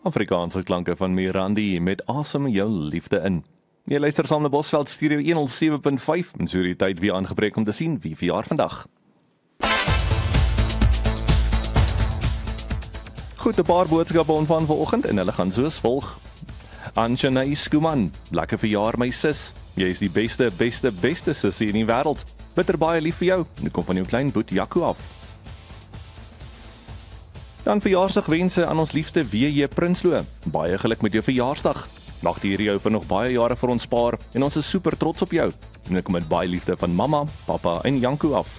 Afrikaanse klanke van Mirandi met Asem jou liefde in. Jy luister saam na Bosveld Stereo 107.5 en so die tyd weer aangebreek om te sien wie verjaar vandag. Goed, 'n paar boodskappe ontvang vanoggend en hulle gaan soos volg. Anjanay Skuman, lekker verjaar my sis. Jy is die beste sussie in die wêreld. Bitter baie lief vir jou. Dit kom van jou klein boet Jaco af. Dan verjaarsdagwense aan ons liefste W.J. Prinsloo. Baie geluk met jou verjaarsdag. Mag die Here jou vir nog baie jare vir ons spaar en ons is super trots op jou. En ek kom met baie liefde van mamma, papa en Janko af.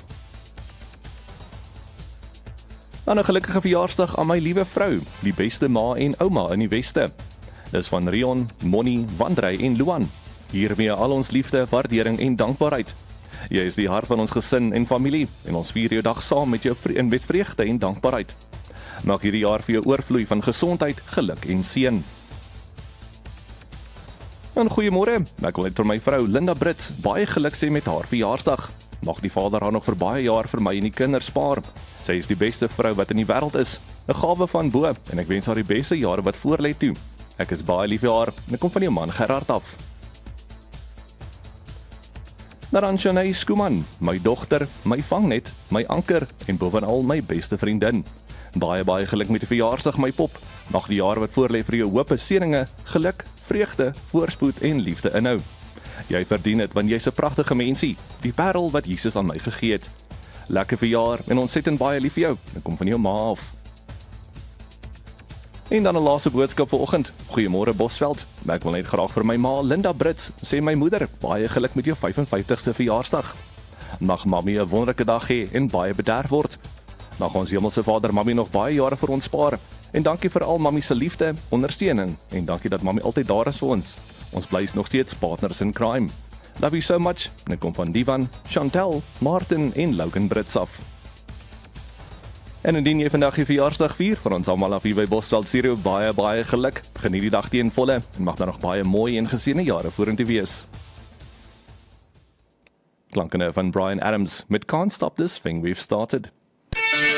Dan 'n gelukkige verjaarsdag aan my liewe vrou, die beste ma en ouma in die Weste. Dis van Rion, Moni, Wandrey en Luan. Hiermee al ons liefde, waardering en dankbaarheid. Jy is die hart van ons gesin en familie en ons vier jou dag saam met jou met vreugde en dankbaarheid. Mag hierdie jaar vir jou oorvloei van gesondheid, geluk en seën. En goeiemôre, ek wil net vir my vrou Linda Brits baie geluk sê met haar verjaarsdag. Mag die Vader haar nog vir baie jaar vir my en die kinders spaar. Sy is die beste vrou wat in die wêreld is, 'n gawe van bo en ek wens haar die beste jare wat voorlê toe. Ek is baie lief vir haar en ek kom van jou man Gerard af. Naranjanay Skuman, my dogter, my vangnet, my anker en bovenal my beste vriendin. Baie geluk met die verjaarsdag my pop. Mag die jaar wat voorlê vir jou hoop, seëninge, geluk, vreugde, voorspoed en liefde inhou. Jy verdien dit want jy's 'n pragtige mensie, die parel wat Jesus aan my gegee het. Lekker verjaar en ontsettend baie lief vir jou. Ek kom van jou ma af. En dan 'n laaste boodskap vanoggend. Goeiemôre Bosveld. Ek wil net graag vir my ma Linda Brits sê my moeder, baie geluk met jou 55ste verjaarsdag. Mag mami 'n wonderlike dag hê en baie bederf word. Mag ons Hemelse Vader mami nog baie jare vir ons spaar. En dankie vir al mami se liefde, ondersteuning en dankie dat mami altyd daar is vir ons. Ons bly nog steeds partners in crime. Love you so much. En ek kom van Divan, Chantel, Martin en Logan Brits af. En indien jy vandag die verjaarsdag vier, vir ons almal af hier by Bosveld Stereo baie geluk. Geniet die dag teen volle en mag daar nog baie mooi en geseënde jare vorentoe wees. Klanke van Bryan Adams met Can't Stop This Thing We've Started.